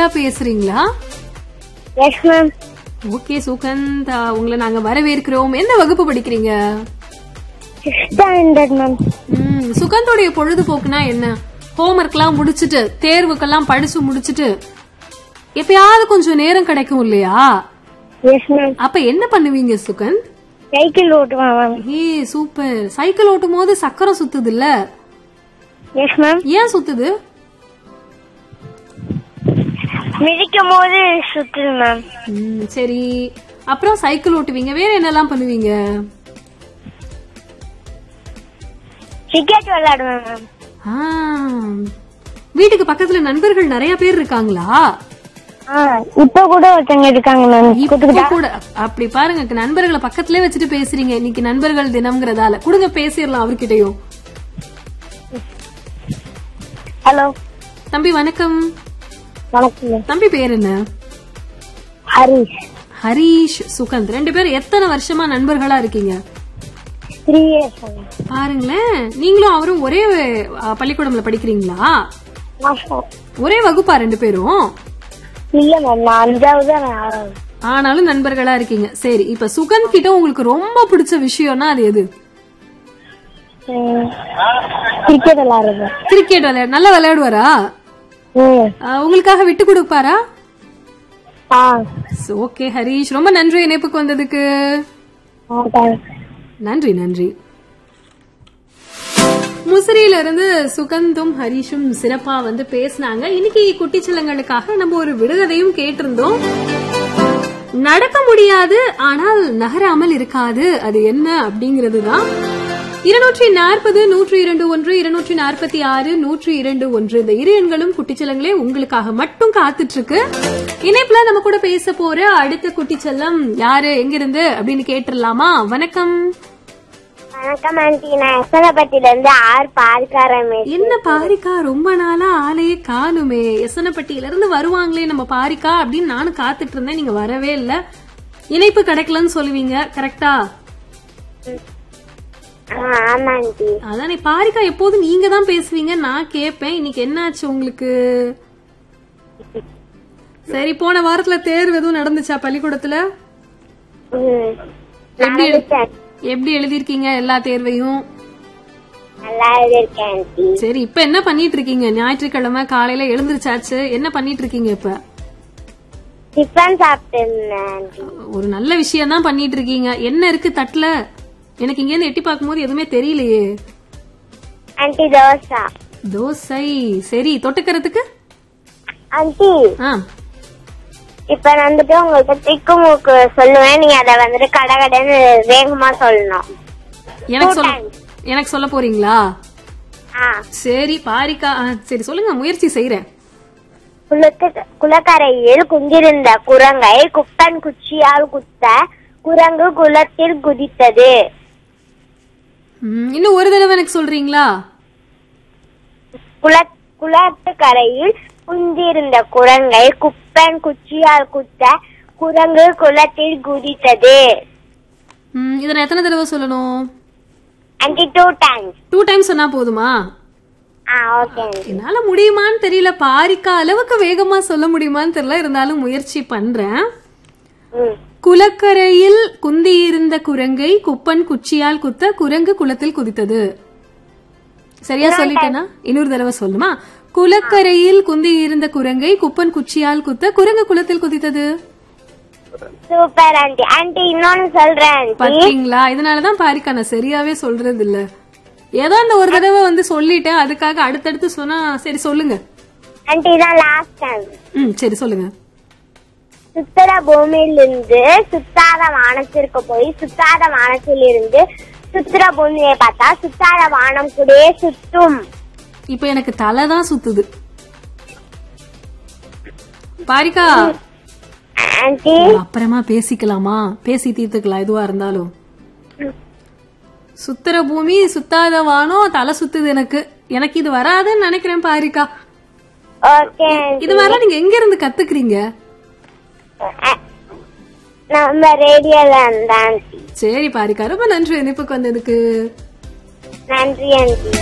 முறையா பேசுறீங்களா? Yes ma'am. Okay Sukanth, உங்களை நாங்க வரவேற்கிறோம். என்ன வகுப்பு படிக்கிறீங்க? 6th standard ma'am. சுகந்தோடைய பொழுதுபோக்குனா என்ன? ஹோம்ஒர்க் எல்லாம் முடிச்சிட்டு தேர்வுக்கெல்லாம் படிச்சு முடிச்சிட்டு எப்பயாவது கொஞ்சம் நேரம் கிடைக்கும் இல்லையா? Yes ma'am. அப்ப என்ன பண்ணுவீங்க சுகந்த்? சைக்கிள் ஓட்டுவேன் மேம். சூப்பர். சைக்கிள் ஓட்டும் போது சக்கரம் சுத்துது இல்ல? Yes ma'am. ஏன் சுத்துது? மிதிக்கும் போது சுத்துது மேம். சரி, அப்புறம் சைக்கிள் ஓட்டுவீங்க, வேற என்னெல்லாம் பண்ணுவீங்க? கிரிக்கெட் விளையாடுவேன் மேம். வீட்டுக்கு பக்கத்துல நண்பர்கள் நிறைய பேர் இருக்காங்களா? இப்ப கூட ஒருத்தங்க இருக்காங்க மேம். இப்ப கூட அப்படி பாருங்க, நண்பர்களை பக்கத்திலே வச்சுட்டு பேசுறீங்க. இன்னைக்கு நண்பர்கள் தினம்ங்கிறதால கொடுங்க பேசிடலாம் அவர்கிட்டயும். ஹலோ தம்பி வணக்கம். வணக்கம். தம்பி பேர் என்ன? ஹரிஷ். ஹரிஷ், சுகந்த் ரெண்டு பேரும் எத்தனை வருஷமா நண்பர்களா இருக்கீங்க? 3 years. பாருங்களேன், நீங்களும் அவரும் ஒரே பள்ளிக்கூடம்ல படிக்கிறீங்களா? ஒரே வகுப்பா ரெண்டு பேரும்? இல்ல மேம், நான் 5வது. ஆனாலும் நண்பர்களா இருக்கீங்க. சரி, இப்ப சுகந்த் கிட்ட உங்களுக்கு ரொம்ப பிடிச்ச விஷயம்னா அது எது? கிரிக்கெட் விளையாடுறது. கிரிக்கெட் விளையாடு. நல்லா விளையாடுவாரா? உங்களுக்காக விட்டு கொடுப்பாரா? ஓகே ஹரிஷ், ரொம்ப நன்றி இணைப்புக்கு வந்ததுக்கு. நன்றி நன்றி. முசிறியில இருந்து சுகந்தும் ஹரிஷும் சிறப்பா பேசினாங்க. இன்னைக்கு குட்டிச்சலங்களுக்காக நம்ம ஒரு விடுகதையும் கேட்டிருந்தோம். நடக்க முடியாது ஆனால் நகராமல் இருக்காது, அது என்ன அப்படிங்கறதுதான். 240 102 246 102 இந்த இரு எண்களும் குட்டிச்சலங்களே உங்களுக்காக மட்டும் காத்துட்டு இருக்கு. இணைப்புல நம்ம கூட பேச போற அடுத்த குட்டிச்சலம் யாரு, எங்கிருந்து அப்படின்னு கேட்டுடலாமா? வணக்கம். வணக்கம் ஆண்டி, நான் எசனப்பட்டியில இருந்து பாரிக்கா ரமேஷ். என்ன பாரிக்கா, ரொம்ப நாளா ஆளையே காணுமே. எசனப்பட்டியில இருந்து வருவாங்களே நம்ம பாரிக்கா அப்படின்னு நானும் காத்துட்டு இருந்தேன், நீங்க வரவே இல்ல. இணைப்பு கிடைக்கலன்னு சொல்லுவீங்க, கரெக்டா? அதானே பாரிக்கா, எப்போதும் நீங்க தான் பேசுவீங்க, நான் கேப்பேன். இன்னைக்கு என்ன ஆச்சு உங்களுக்கு? சரி, போன வாரத்துல தேர்வு எதுவும் நடந்துச்சா பள்ளிக்கூடத்துல? எப்படி எழுதிருக்கீங்க எல்லா தேர்வையும்? சரி, இப்ப என்ன பண்ணிட்டு இருக்கீங்க? ஞாயிற்றுக்கிழமை காலையில எழுந்திருச்சாச்சு, என்ன பண்ணிட்டு இருக்கீங்க இப்ப? ஒரு நல்ல விஷயம் தான் பண்ணிட்டு இருக்கீங்க. என்ன இருக்கு தட்டுல? எனக்கு இங்க இருந்து எட்டி பார்க்கும் போது எதுவுமே தெரியலையே. தோசை. சரி, தொட்டுக்கிறதுக்கு? இப்ப உங்கள்கிட்ட திக்குமுக்கு சொல்லுவேன், நீங்க அத கடகடன்னு வேகமா சொல்லணும். எனக்கு சொல்ல போறீங்களா? சரி பாரிக்கா, சரி சொல்லுங்க, முயற்சி செய்யறேன். குளக்கரையில் குந்திருந்த குரங்கை குப்பன் குச்சியால் குத்த குரங்கு குளத்தில் குதித்தது. இன்னும் ஒரு தடவை எனக்கு சொல்றீங்களா? குளத்துக்கரையில் குந்திருந்த குரங்கை குப்பன் குச்சியால் குத்த குரங்கு குளத்தில் குதித்தது. இத நான் எத்தனை தடவை சொல்லணும்? 2 times. 2 times சொன்னா போதுமா? என்னால முடியுமான்னு தெரியல. பாரிக்கா அளவுக்கு வேகமா சொல்ல முடியுமான்னு தெரியல, இருந்தாலும் முயற்சி பண்றேன். குளக்கரையில் குந்தியிருந்த குரங்கை குப்பன் குச்சியால் குத்த குரங்கு குளத்தில் குதித்தது. சரியா சொல்லிட்டேனா? இன்னொரு தடவை சொல்லுமா? குளக்கரையில் குந்தியிருந்த குரங்கை குப்பன் குச்சியால் குத்த குரங்கு குளத்தில் குதித்தது. Super aunty. ஆண்டி இன்னொன்னு சொல்றேன். பாத்தீங்களா, இதனாலதான் பாரிக்கா நான் சரியாவே சொல்றது இல்ல. ஏதோ அந்த ஒரு தடவை சொல்லிட்டேன், அதுக்காக அடுத்தடுத்து சொன்னா. சரி சொல்லுங்க ஆண்டி. தான் லாஸ்ட் டைம். சரி சொல்லுங்க. சுத்தர பூமியிலிருந்து சுத்தாத வானத்திற்கு போய் சுத்தாத வானத்தில் இருந்து சுத்திர பூமியை பார்த்தா சுத்தாத வானம் கூட சுத்தும். இப்ப எனக்கு தலைதான் சுத்துது. பாரிக்கா, அப்புறமா பேசிக்கலாமா? பேசி தீர்த்துக்கலாம் எதுவா இருந்தாலும். சுத்தர பூமி சுத்தாத வானம் தலை சுத்துது. எனக்கு இது வராதுன்னு நினைக்கிறேன் பாரிக்கா. இது மாதிரிலாம் நீங்க எங்க இருந்து கத்துக்கிறீங்க? நம்ம ரேடியோல இருந்தா. சரி பாரிக்கா, ரொம்ப நன்றி இணைப்புக்கு வந்ததுக்கு. நன்றி ஆண்டி.